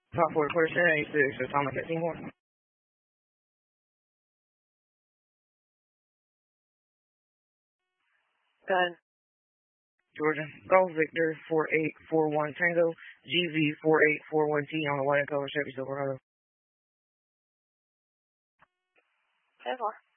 Top 4 question 86, so Thomas at Team 1. Done. Georgia. Golf Victor 4841 Tango, GV 4841T on the white and color Chevy Silverado. 10-4.